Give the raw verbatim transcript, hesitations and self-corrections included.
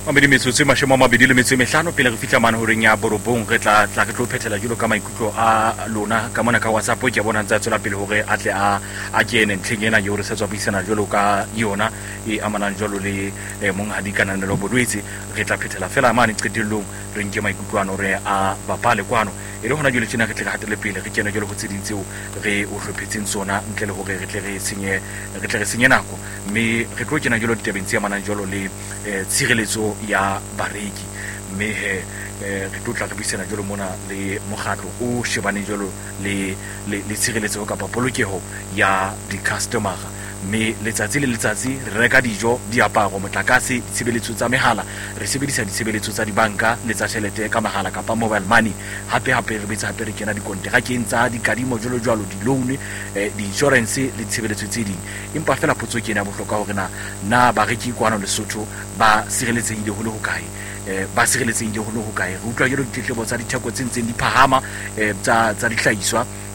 Mabedi metsotso e mashome a mabedi le metso e mehlano pele re fihla mane horeng ya borobong re tla tla re tlo phethela jalo ka maikutlo a lona ka mona ka WhatsApp ke bona ntse a tswela pele hore a tle a a kene ntlheng ena yo re sa tswa buisana jalo ka yona e amanang jalo le monghadi kananelo bodwetse re tla phethela fela mane qetellong re nke maikutlwana re a bapale kwano e le hona jole tsena re tle re hatele pele re kena jalo go tseding tseo re o hlophetseng tsona ntle le hore re tle re senye re tle re senye nako mme re tlo kena jalo ditebeng tse amanang jalo le tshireletso ya bareki mme he re tla re buisana jalo mona le mokgatlo o shebane jalo le le tshireletso ka polokeho ya di-customer mme letsatsi le letsatsi re reka dijo diaparo motlakase ditshebeletso tsa mehala re sebedisa ditshebeletso tsa dibanka le tsa tjhelete ka mahala kapa mobile money hape hape re betsa hape re kena dikonterakeng tsa dikadimo jalo jalo di-loan di-insurance le ditshebeletso tse ding empa fela potso ke ena bohlokwa hore na na bareki kwana Lesotho ba sireletsehile ho le hokae ba sireletsehile ho le hokae re utlwa jalo ditletlebo tsa ditheko tse ntseng di phahama tsa tsa dihlahiswa